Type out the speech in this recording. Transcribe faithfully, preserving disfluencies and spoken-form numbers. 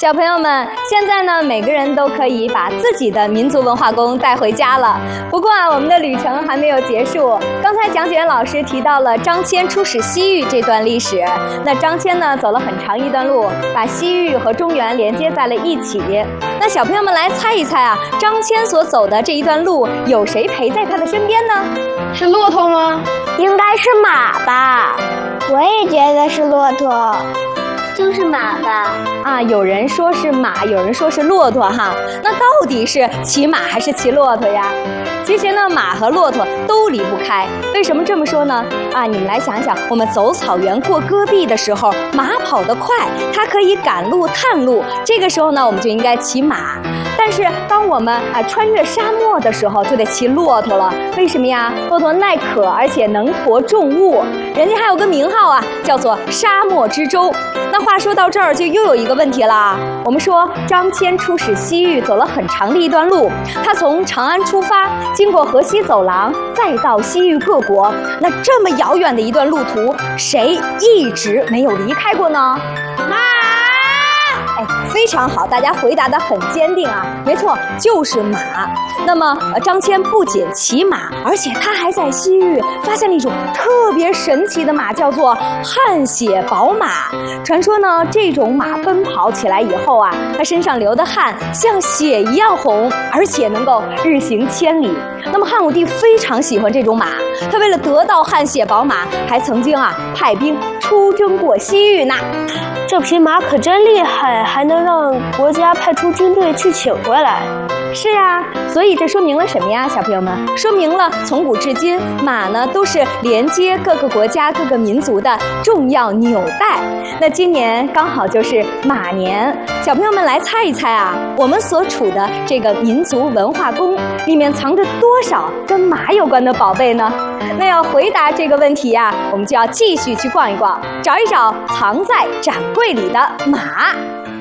小朋友们，现在呢，每个人都可以把自己的民族文化宫带回家了。不过啊，我们的旅程还没有结束。刚才讲解员老师提到了张骞出使西域这段历史。那张骞呢，走了很长一段路，把西域和中原连接在了一起。那小朋友们来猜一猜啊，张骞所走的这一段路，有谁陪在他的身边呢？ 是骆驼吗？ 应该是马吧。我也觉得是骆驼。就是马吧。 啊，有人说是马，有人说是骆驼哈。那到底是骑马还是骑骆驼呀？其实呢，马和骆驼都离不开。为什么这么说呢？啊，你们来想想，我们走草原过戈壁的时候，马跑得快，它可以赶路探路，这个时候呢，我们就应该骑马。但是当我们啊穿越沙漠的时候，就得骑骆驼了。为什么呀？骆驼耐渴，而且能驮重物，人家还有个名号啊，叫做沙漠之舟。那话说到这儿，就又有一个问题啦。我们说张骞出使西域，走了很长的一段路，他从长安出发，经过河西走廊，再到西域各国。那这么遥远的一段路途，谁一直没有离开过呢？ 马。 哎，非常好，大家回答得很坚定啊！没错，就是马。那么，呃，张骞不仅骑马，而且他还在西域发现了一种特别神奇的马，叫做汗血宝马。传说呢，这种马奔跑起来以后啊，它身上流的汗像血一样红，而且能够日行千里。那么汉武帝非常喜欢这种马，他为了得到汗血宝马，还曾经啊派兵出征过西域呢。 这匹马可真厉害，还能让国家派出军队去请回来。 是啊，所以这说明了什么呀，小朋友们？说明了从古至今，马呢都是连接各个国家、各个民族的重要纽带。那今年刚好就是马年，小朋友们来猜一猜啊，我们所处的这个民族文化宫里面藏着多少跟马有关的宝贝呢？那要回答这个问题呀、啊，我们就要继续去逛一逛，找一找藏在展柜里的马。